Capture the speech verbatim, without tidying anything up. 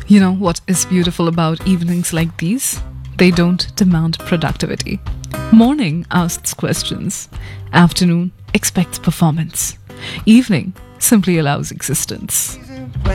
You know what is beautiful about evenings like these? They don't demand productivity. Morning asks questions. Afternoon expects performance. Evening simply allows existence.